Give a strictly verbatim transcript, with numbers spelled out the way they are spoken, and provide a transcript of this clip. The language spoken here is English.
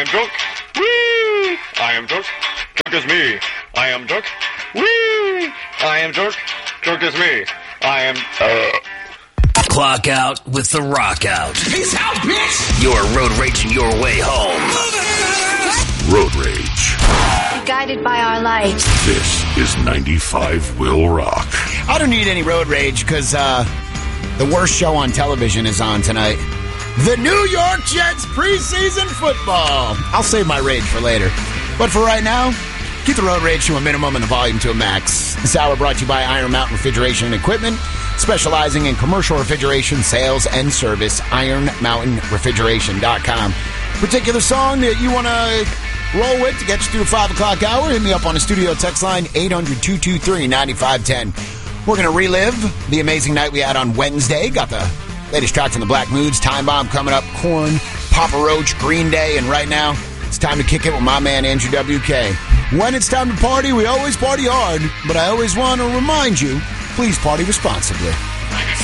am drunk. Whee! I am drunk. Drunk is me. I am drunk. Whee! I am drunk. Drunk is me. I am... Uh... Clock out with the rock out. Peace out, bitch! You're road raging your way home. Road Rage. Guided by our lights. This is ninety-five Will Rock. I don't need any road rage because uh, the worst show on television is on tonight. The New York Jets preseason football. I'll save my rage for later. But for right now, keep the road rage to a minimum and the volume to a max. This hour brought to you by Iron Mountain Refrigeration and Equipment, specializing in commercial refrigeration sales and service. iron mountain refrigeration dot com. Particular song that you want to roll with to get you through five o'clock hour, hit me up on the studio text line, eight hundred, two two three, nine five one zero. We're going to relive the amazing night we had on Wednesday. Got the latest track from the Black Moods, Time Bomb coming up, Korn, Papa Roach, Green Day, and right now, it's time to kick it with my man, Andrew W K. When it's time to party, we always party hard, but I always want to remind you, please party responsibly.